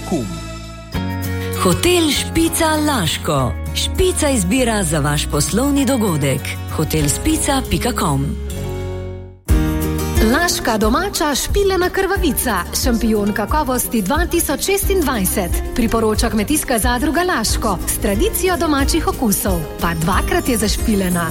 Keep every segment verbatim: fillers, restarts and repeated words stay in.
kum. Hotel Špica Laško. Špica izbira za vaš poslovni dogodek. hotel spica pika com. Laška domača špilena krvavica, šampion kakovosti dva tisoč šestindvajset. Priporoča kmetijska zadruga Laško s tradicijo domačih okusov, pa dvakrat je zašpilena.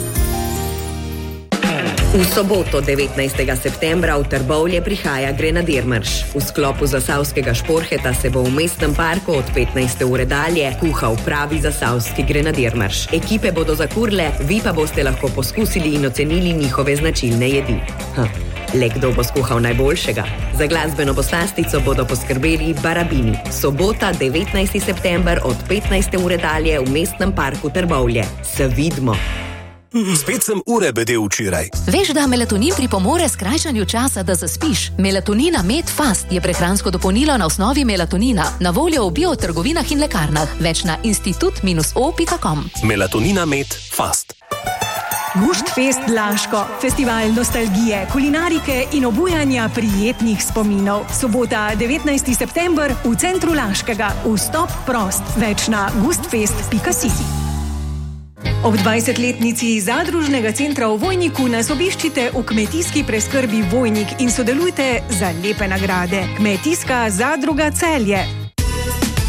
V soboto devetnajstega septembra v Trbovlje prihaja Grenadirmarš. V sklopu zasavskega šporheta se bo v mestnem parku od petnajste ure dalje kuhal pravi zasavski Grenadirmarš. Ekipe bodo zakurle, vi pa boste lahko poskusili in ocenili njihove značilne jedi. Hm. Le kdo bo skuhal najboljšega? Za glasbeno poslastico bodo poskrbeli Barabini. Sobota devetnajstega september od petnajste ure dalje v mestnem parku Trbovlje. Se vidimo! Spet sem ure bedel včeraj. Veš, da melatonin pripomore skrajšanju časa, da zaspiš? Melatonina Med Fast je prehransko dopolnilo na osnovi melatonina, na voljo v biotrgovinah in lekarnah. Več na institut o pika com. Melatonina Med Fast. Gustfest Laško, festival nostalgije, kulinarike in obujanja prijetnih spominov. Sobota devetnajstega september v centru Laškega. Vstop prost. Več na gustfest pika si. Ob dvajsetletnici zadružnega centra v Vojniku nas obiščite v kmetijski preskrbi Vojnik in sodelujte za lepe nagrade. Kmetijska zadruga Celje.